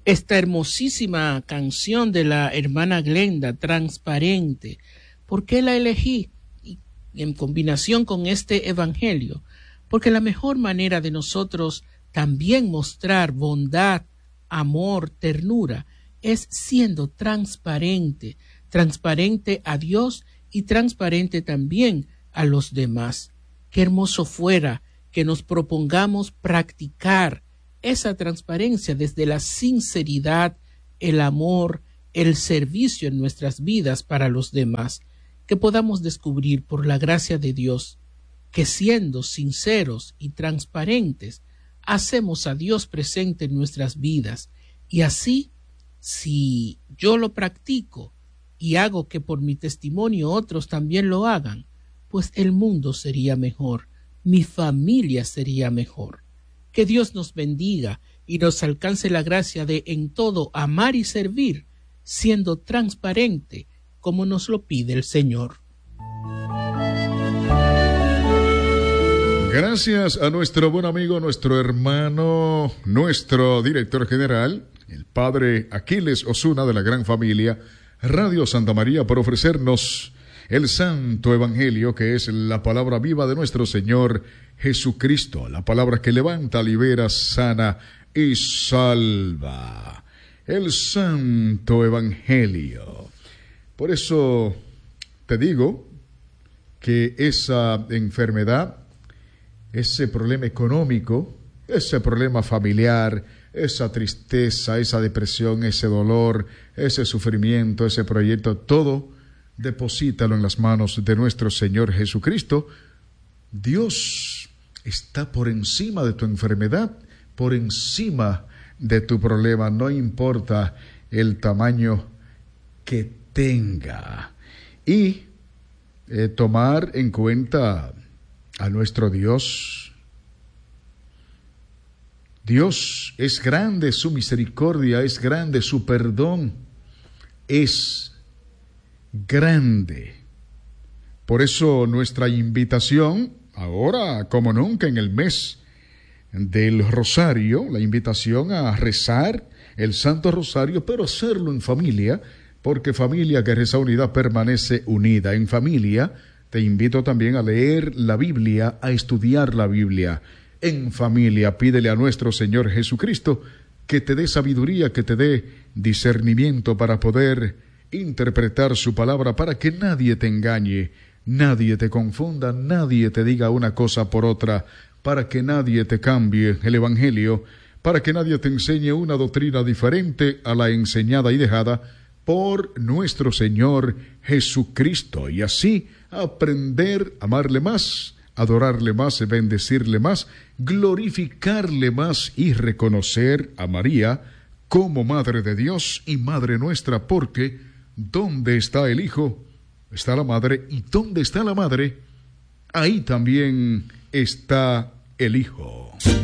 esta hermosísima canción de la hermana Glenda, Transparente. ¿Por qué la elegí? Y en combinación con este evangelio, porque la mejor manera de nosotros también mostrar bondad, amor, ternura, es siendo transparente, transparente a Dios y transparente también a los demás. Qué hermoso fuera que nos propongamos practicar esa transparencia desde la sinceridad, el amor, el servicio en nuestras vidas para los demás, que podamos descubrir por la gracia de Dios que siendo sinceros y transparentes hacemos a Dios presente en nuestras vidas, y así, si yo lo practico y hago que por mi testimonio otros también lo hagan, pues el mundo sería mejor, mi familia sería mejor. Que Dios nos bendiga y nos alcance la gracia de en todo amar y servir, siendo transparente como nos lo pide el Señor. Gracias a nuestro buen amigo, nuestro hermano, nuestro director general, el padre Aquiles Osuna de la Gran Familia, Radio Santa María, por ofrecernos el Santo Evangelio, que es la palabra viva de nuestro Señor Jesucristo, la palabra que levanta, libera, sana y salva. El Santo Evangelio. Por eso te digo que esa enfermedad, ese problema económico, ese problema familiar, esa tristeza, esa depresión, ese dolor, ese sufrimiento, ese proyecto, todo deposítalo en las manos de nuestro Señor Jesucristo. Dios está por encima de tu enfermedad, por encima de tu problema, no importa el tamaño que tenga. Y tomar en cuenta a nuestro Dios. Dios es grande, su misericordia es grande, su perdón es grande. Por eso nuestra invitación, ahora como nunca en el mes del Rosario, la invitación a rezar el Santo Rosario, pero hacerlo en familia, porque familia que reza unida permanece unida. En familia te invito también a leer la Biblia, a estudiar la Biblia. En familia, pídele a nuestro Señor Jesucristo que te dé sabiduría, que te dé discernimiento para poder interpretar su palabra, para que nadie te engañe, nadie te confunda, nadie te diga una cosa por otra, para que nadie te cambie el Evangelio, para que nadie te enseñe una doctrina diferente a la enseñada y dejada por nuestro Señor Jesucristo, y así aprender a amarle más, adorarle más, bendecirle más, glorificarle más y reconocer a María como Madre de Dios y Madre nuestra, porque ¿dónde está el Hijo? Está la Madre, y ¿dónde está la Madre? Ahí también está el Hijo.